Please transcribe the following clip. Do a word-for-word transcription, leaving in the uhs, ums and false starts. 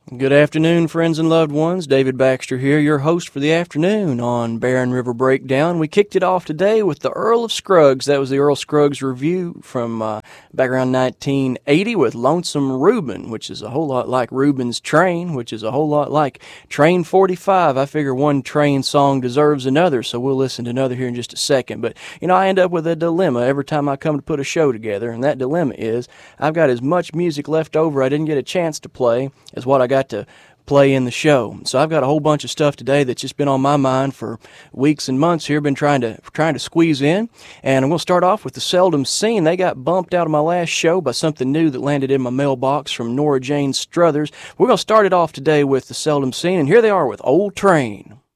Good afternoon, friends and loved ones. David Baxter here, your host for the afternoon on Barren River Breakdown. We kicked it off today with the Earl of Scruggs. That was the Earl Scruggs review from uh, back around nineteen eighty with Lonesome Reuben, which is a whole lot like Reuben's Train, which is a whole lot like Train forty-five. I figure one train song deserves another, so we'll listen to another here in just a second. But, you know, I end up with a dilemma every time I come to put a show together, and that dilemma is I've got as much music left over I didn't get a chance to play as what I got to play in the show. So I've got a whole bunch of stuff today that's just been on my mind for weeks and months here, been trying to trying to squeeze in. And I'm going to start off with the Seldom Seen. They got bumped out of my last show by something new that landed in my mailbox from Nora Jane Struthers. We're going to start it off today with the Seldom Seen, and here they are with Old Train.